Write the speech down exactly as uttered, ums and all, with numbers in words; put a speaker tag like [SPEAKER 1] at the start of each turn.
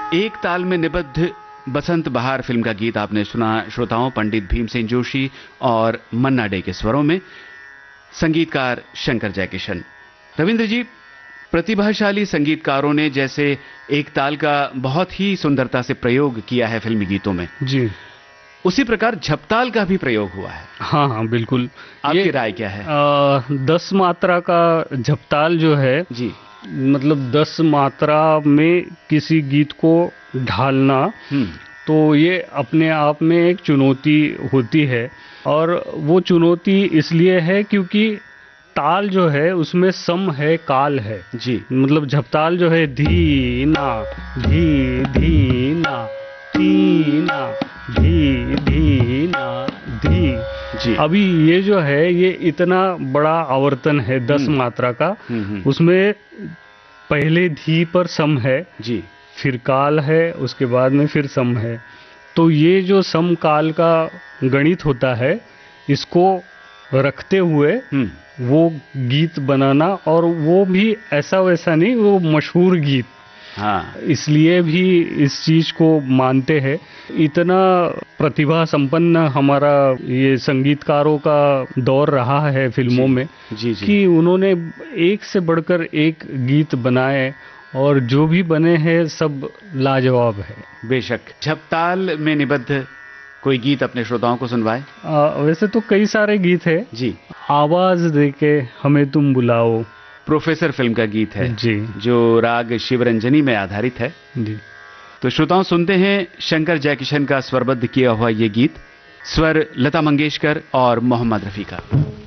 [SPEAKER 1] एक ताल में निबद्ध बसंत बहार फिल्म का गीत आपने सुना श्रोताओं, पंडित भीमसेन जोशी और मन्ना डे के स्वरों में, संगीतकार शंकर जयकिशन। रविंद्र जी, प्रतिभाशाली संगीतकारों ने जैसे एक ताल का बहुत ही सुंदरता से प्रयोग किया है फिल्मी गीतों में
[SPEAKER 2] जी,
[SPEAKER 1] उसी प्रकार झपताल का भी प्रयोग हुआ है।
[SPEAKER 2] हाँ हाँ बिल्कुल।
[SPEAKER 1] आपकी राय क्या है?
[SPEAKER 2] आ, दस मात्रा का झपताल जो है
[SPEAKER 1] जी,
[SPEAKER 2] मतलब दस मात्रा में किसी गीत को ढालना, तो ये अपने आप में एक चुनौती होती है। और वो चुनौती इसलिए है क्योंकि ताल जो है उसमें सम है, काल है
[SPEAKER 1] जी।
[SPEAKER 2] मतलब झपताल जो है धी ना धी धी ना धी ना धी धी ना धी
[SPEAKER 1] जी।
[SPEAKER 2] अभी ये जो है ये इतना बड़ा आवर्तन है दस मात्रा का, उसमें पहले धी पर सम है
[SPEAKER 1] जी,
[SPEAKER 2] फिर काल है, उसके बाद में फिर सम है। तो ये जो सम काल का गणित होता है, इसको रखते हुए वो गीत बनाना, और वो भी ऐसा वैसा नहीं, वो मशहूर गीत।
[SPEAKER 1] हाँ,
[SPEAKER 2] इसलिए भी इस चीज को मानते हैं। इतना प्रतिभा संपन्न हमारा ये संगीतकारों का दौर रहा है फिल्मों
[SPEAKER 1] जी,
[SPEAKER 2] में
[SPEAKER 1] जी, जी।
[SPEAKER 2] कि उन्होंने एक से बढ़कर एक गीत बनाए, और जो भी बने हैं सब लाजवाब है।
[SPEAKER 1] बेशक। झपताल में निबद्ध कोई गीत अपने श्रोताओं को सुनवाए।
[SPEAKER 2] आ, वैसे तो कई सारे गीत है
[SPEAKER 1] जी।
[SPEAKER 2] आवाज देके हमें तुम बुलाओ,
[SPEAKER 1] प्रोफेसर फिल्म का गीत है
[SPEAKER 2] जी,
[SPEAKER 1] जो राग शिवरंजनी में आधारित है।
[SPEAKER 2] जी।
[SPEAKER 1] तो श्रोताओं, सुनते हैं शंकर जयकिशन का स्वरबद्ध किया हुआ ये गीत, स्वर लता मंगेशकर और मोहम्मद रफी का।